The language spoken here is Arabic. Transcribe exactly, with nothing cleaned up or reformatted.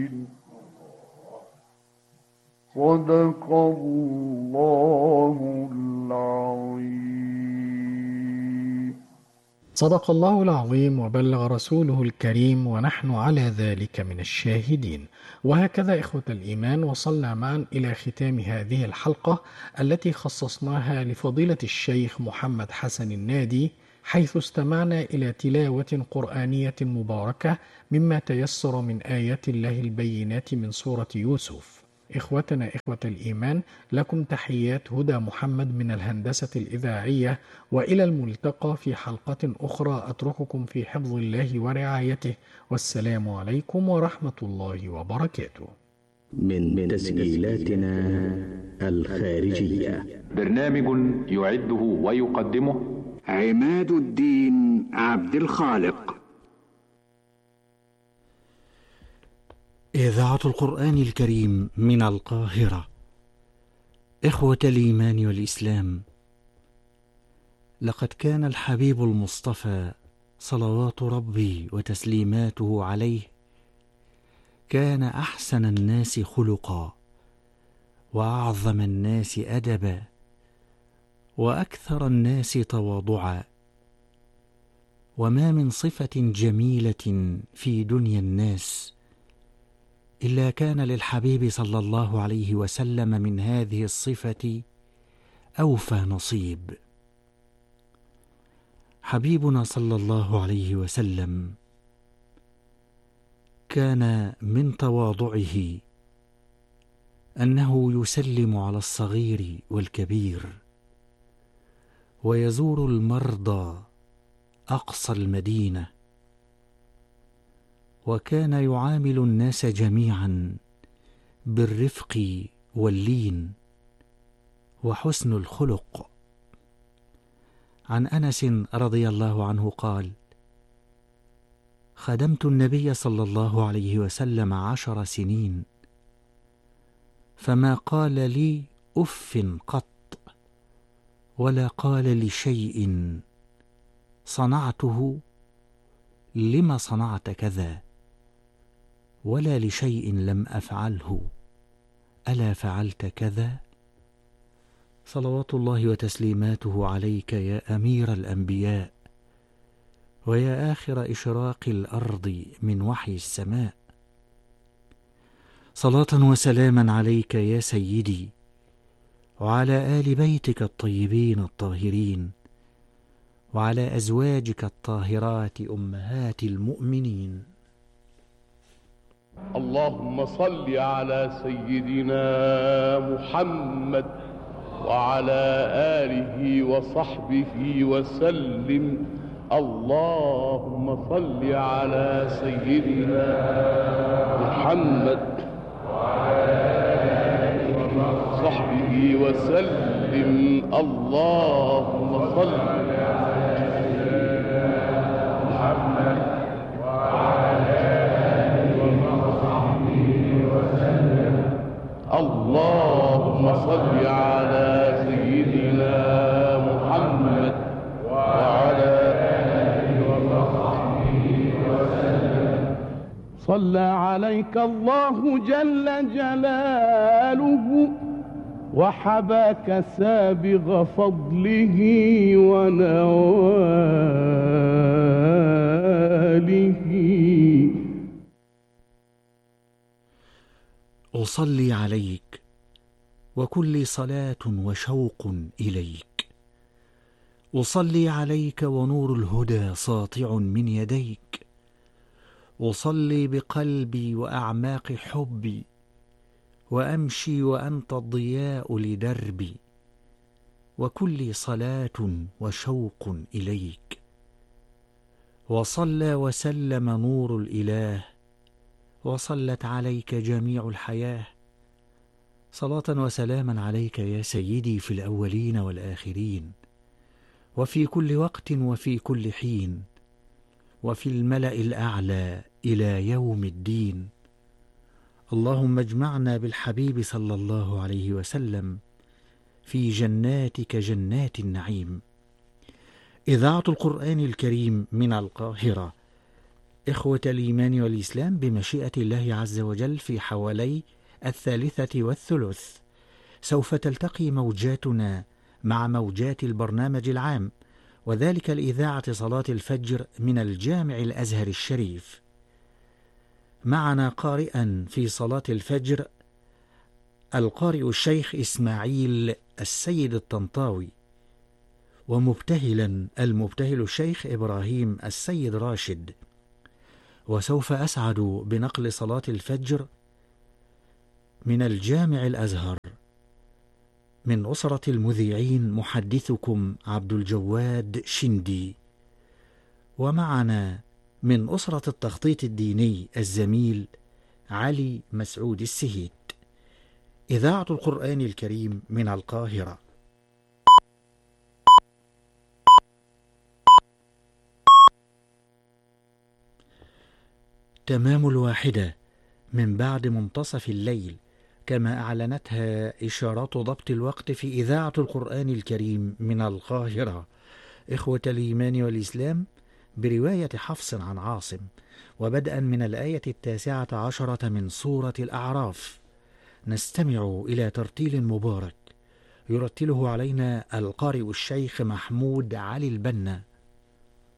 صدق الله العظيم. صدق الله العظيم وبلغ رسوله الكريم ونحن على ذلك من الشاهدين. وهكذا إخوة الإيمان وصلنا معا إلى ختام هذه الحلقة التي خصصناها لفضيلة الشيخ محمد حسن النادي، حيث استمعنا إلى تلاوة قرآنية مباركة مما تيسر من آيات الله البينات من سورة يوسف. إخوتنا إخوة الإيمان، لكم تحيات هدى محمد من الهندسة الإذاعية، وإلى الملتقى في حلقة أخرى أترككم في حفظ الله ورعايته، والسلام عليكم ورحمة الله وبركاته. من تسجيلاتنا الخارجية برنامج يعده ويقدمه عماد الدين عبد الخالق. إذاعة القرآن الكريم من القاهرة. إخوة الإيمان والإسلام، لقد كان الحبيب المصطفى صلوات ربي وتسليماته عليه كان أحسن الناس خلقا، وأعظم الناس أدبا، وأكثر الناس تواضعا. وما من صفة جميلة في دنيا الناس إلا كان للحبيب صلى الله عليه وسلم من هذه الصفة أوفى نصيب. حبيبنا صلى الله عليه وسلم كان من تواضعه أنه يسلم على الصغير والكبير، ويزور المرضى أقصى المدينة، وكان يعامل الناس جميعا بالرفق واللين وحسن الخلق. عن أنس رضي الله عنه قال: خدمت النبي صلى الله عليه وسلم عشر سنين، فما قال لي أف قط، ولا قال لشيء صنعته لم صنعت كذا، ولا لشيء لم أفعله ألا فعلت كذا. صلوات الله وتسليماته عليك يا أمير الأنبياء، ويا آخر إشراق الأرض من وحي السماء. صلاة وسلاما عليك يا سيدي، وعلى آل بيتك الطيبين الطاهرين، وعلى أزواجك الطاهرات أمهات المؤمنين. اللهم صل على سيدنا محمد وعلى آله وصحبه وسلم. اللهم صل على سيدنا محمد وعلى آله وصحبه وسلم. اللهم صل على سيدنا محمد وعلى آله وصحبه وسلم. اللهم صل على سيدنا محمد وعلى آله وصحبه وسلم. صلى عليك الله جل جلاله، وحباك سابغ فضله ونواله. أصلي عليك وكل صلاة وشوق إليك، أصلي عليك ونور الهدى ساطع من يديك، أصلي بقلبي وأعماق حبي، وأمشي وأنت الضياء لدربي، وكل صلاة وشوق إليك. وصلى وسلم نور الإله، وصلت عليك جميع الحياة. صلاة وسلاما عليك يا سيدي في الأولين والآخرين، وفي كل وقت وفي كل حين، وفي الملأ الأعلى إلى يوم الدين. اللهم اجمعنا بالحبيب صلى الله عليه وسلم في جناتك جنات النعيم. إذاعة القرآن الكريم من القاهرة. إخوة الإيمان والإسلام، بمشيئة الله عز وجل في حوالي الثالثة والثلث سوف تلتقي موجاتنا مع موجات البرنامج العام، وذلك لإذاعة صلاة الفجر من الجامع الأزهر الشريف. معنا قارئا في صلاة الفجر القارئ الشيخ إسماعيل السيد الطنطاوي، ومبتهلا المبتهل الشيخ إبراهيم السيد راشد. وسوف أسعد بنقل صلاة الفجر من الجامع الأزهر من أسرة المذيعين محدثكم عبد الجواد شندي، ومعنا من أسرة التخطيط الديني الزميل علي مسعود السهيت. إذاعة القرآن الكريم من القاهرة. تمام الواحدة من بعد منتصف الليل، كما أعلنتها إشارات ضبط الوقت في إذاعة القرآن الكريم من القاهرة. إخوة الإيمان والإسلام، برواية حفص عن عاصم، وبدءا من الآية التاسعة عشرة من سورة الأعراف، نستمع إلى ترتيل مبارك يرتله علينا القارئ الشيخ محمود علي البنا